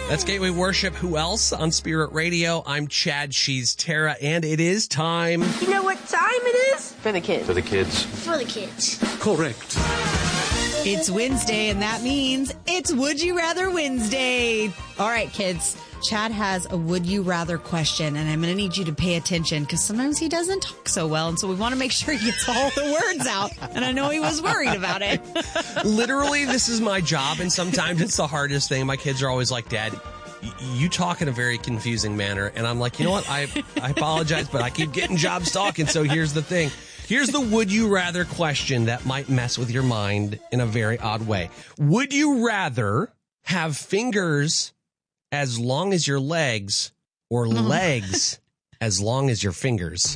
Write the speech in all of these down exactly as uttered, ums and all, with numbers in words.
That's Gateway Worship. Who else on Spirit Radio? I'm Chad. She's Tara. And it is time. You know what time it is? For the kids. For the kids. For the kids. Correct. It's Wednesday, and that means it's Would You Rather Wednesday. All right, kids. Chad has a would you rather question, and I'm going to need you to pay attention because sometimes he doesn't talk so well, and so we want to make sure he gets all the words out, and I know he was worried about it. Literally, this is my job, and sometimes it's the hardest thing. My kids are always like, Dad, y- you talk in a very confusing manner, and I'm like, you know what, I, I apologize, but I keep getting jobs talking, so here's the thing. Here's the would you rather question that might mess with your mind in a very odd way. Would you rather have fingers as long as your legs or legs as long as your fingers?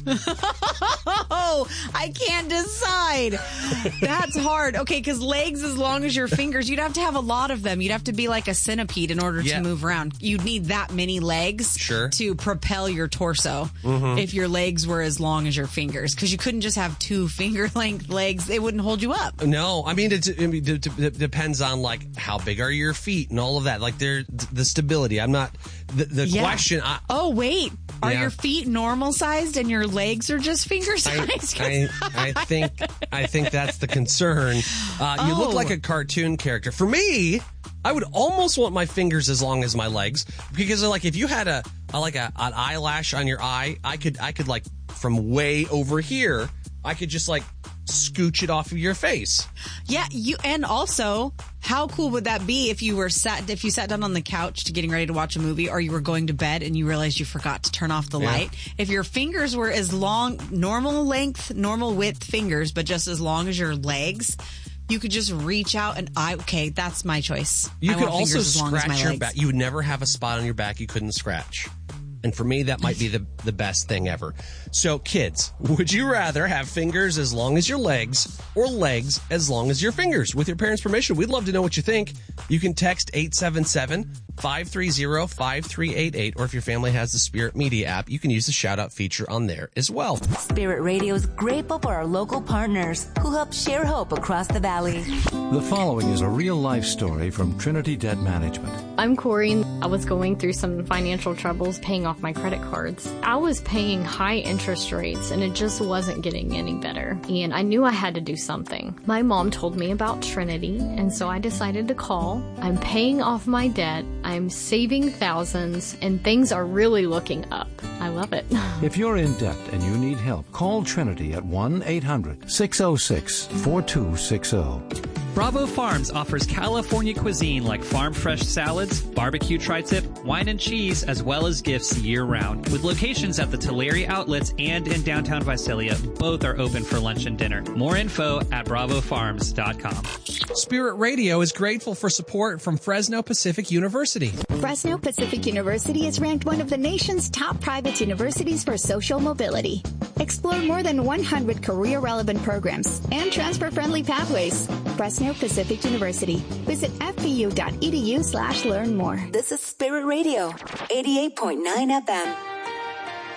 Oh, I can't decide. That's hard. Okay, because legs as long as your fingers, you'd have to have a lot of them. You'd have to be like a centipede in order Yeah. to move around. You'd need that many legs Sure. to propel your torso Mm-hmm. if your legs were as long as your fingers. Because you couldn't just have two finger-length legs. They wouldn't hold you up. No, I mean, it, it, it, it depends on, like, how big are your feet and all of that. Like, they're, the stability. I'm not, the, the Yeah. question. I, Oh, wait. Are Yeah. your feet normal sized and your legs are just finger I, sized? I, I think I think that's the concern. Uh, you look Oh. like a cartoon character. For me, I would almost want my fingers as long as my legs because, like, if you had a, a like a an eyelash on your eye, I could I could like from way over here, I could just like scooch it off of your face. Yeah, you and also, how cool would that be if you were sat if you sat down on the couch to getting ready to watch a movie, or you were going to bed and you realized you forgot to turn off the Yeah. light? If your fingers were as long, normal length, normal width fingers, but just as long as your legs, you could just reach out and I okay, that's my choice. You I could want also fingers as long as my scratch your legs. back. You would never have a spot on your back you couldn't scratch. And for me, that might be the, the best thing ever. So, kids, would you rather have fingers as long as your legs or legs as long as your fingers? With your parents' permission, we'd love to know what you think. You can text eight seven seven, five three zero, five three eight eight, or if your family has the Spirit Media app, you can use the shout-out feature on there as well. Spirit Radio is grateful for our local partners who help share hope across the valley. The following is a real-life story from Trinity Debt Management. I'm Corey. I was going through some financial troubles paying off my credit cards. I was paying high interest rates and it just wasn't getting any better. And I knew I had to do something. My mom told me about Trinity, and so I decided to call. I'm paying off my debt. I'm saving thousands, and things are really looking up. I love it. If you're in debt and you need help, call Trinity at one eight hundred, six oh six, four two six oh. Bravo Farms offers California cuisine like farm-fresh salads, barbecue tri-tip, wine and cheese, as well as gifts year-round. With locations at the Tulare outlets and in downtown Visalia, both are open for lunch and dinner. More info at bravo farms dot com. Spirit Radio is grateful for support from Fresno Pacific University. Fresno Pacific University is ranked one of the nation's top private universities for social mobility. Explore more than one hundred career-relevant programs and transfer-friendly pathways. Fresno Pacific University. Visit fpu.edu slash learn more. This is Spirit Radio, eighty-eight point nine F M.